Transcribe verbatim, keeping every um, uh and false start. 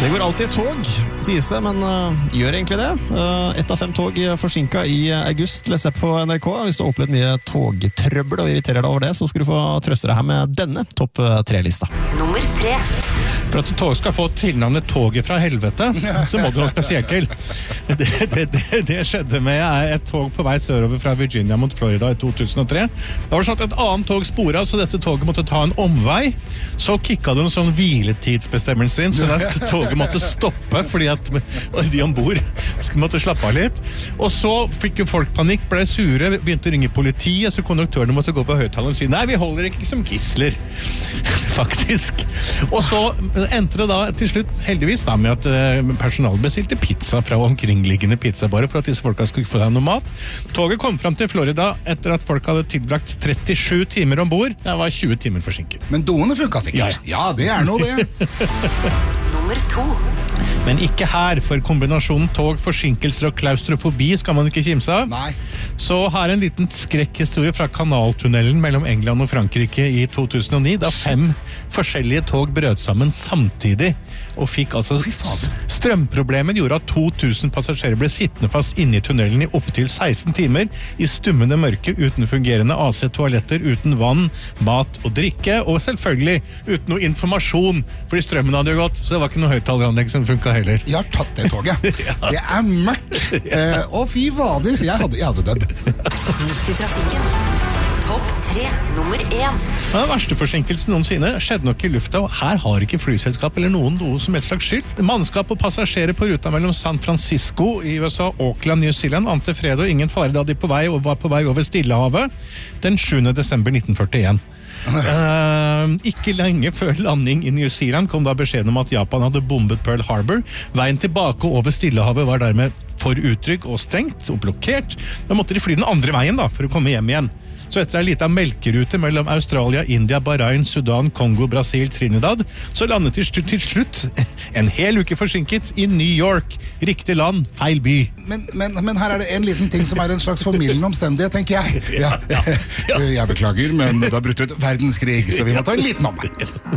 Det går alltid tog, sier seg, men uh, gjør egentlig det. Uh, ett av fem tog forsinket i august, leser jeg på N R K. Hvis du har opplevd mye togtrøbbel og irriterer deg over det, så skal du få trøste deg her med denne topp tre-lista. Nummer tre. For at tog skal få tilnavnet toget fra helvete, så må det noe spesielt til. Det, det, det, det skjedde med et tog på vei sørover fra Virginia mot Florida i to tusen og tre. Det var sånn at et annet tog sporet, så dette toget måtte ta en omvei. Så kikket det en sånn hviletidsbestemmelse inn, så at toget måtte stoppe, fordi at de ombord måtte slappe av litt. Og så fikk jo folk panikk, ble sure, begynte å ringe politiet, så konduktørene måtte gå på høyttaleren og si, nei, vi holder ikke som gisler. Faktisk. Og så endte det da til slutt, heldigvis da, med at personalet bestilte pizza fra omkringliggende pizza, bare for at disse folka skulle få deg noe mat. Toget kom frem til Florida etter at folk hadde tilbrakt trettisju timer ombord. Det var tjue timer forsinket. Men doene funket sikkert. Ja, ja det er noe det. Nummer to. Men ikke her, for kombinasjonen tog, forsinkelser og klaustrofobi skal man ikke kimse av. Nei. Så her er en liten skrekkhistorie fra kanaltunnelen mellom England og Frankrike i to tusen og ni, da fem forskjellige tog brøt sammen samtidig, og fikk altså strømproblemen gjorde at to tusen passasjerer ble sittende fast inne i tunnelen i opptil seksten timer, i stummende mørke, uten fungerende A C-toaletter, uten vann, mat og drikke, og selvfølgelig uten noe informasjon, fordi strømmen hadde jo gått, så det var ikke noe høyttaleranlegg som funket heller. Jeg har tatt det toget. Ja. Det er mørkt. Eh, og fy vader, jeg hadde, jeg hadde dødd. Midt i trafikken. Topp tre, nummer én. Den verste forsinkelsen noensinne skjedde nok i lufta, og her har ikke flyselskap eller noen noe som helst slags skyld. Mannskap og passasjerer på ruta mellom San Francisco i U S A, Auckland, New Zealand, ante fred og ingen fare da de på vei, og var på vei over Stillehavet den sjuende desember nitten førtien. Uh, ikke lenge før landing i New Zealand kom da beskjeden om at Japan hadde bombet Pearl Harbor. Veien tilbake over Stillehavet var dermed for utrygg og stengt og blokkert. Da måtte de fly den andre veien da, for å komme hjem igjen. Så etter en liten melkerute mellom Australia, India, Bahrain, Sudan, Kongo, Brasil, Trinidad, så landet de til slutt en hel uke forsinket i New York. Riktig land, feil by. Men, men, men her er det en liten ting som er en slags formildende omstendighet, tenker jeg. Ja. Ja, ja. Jeg beklager, men det har brutt ut verdenskrig, så vi må ta en liten omvei.